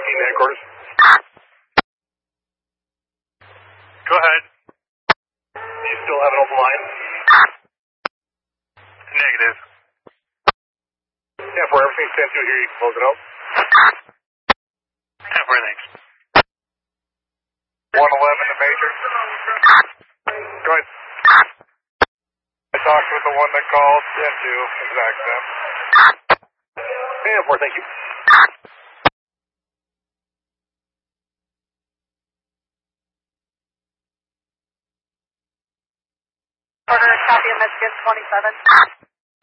18 headquarters. Go ahead. Do you still have an open line? Negative. Yeah, for everything's 10-2 here, you can close it out. 10-4, thanks. 111 to Major. Go ahead. I talked with the one that called 10-2, exact same. 10-4, thank you. Order, copy of Michigan 27.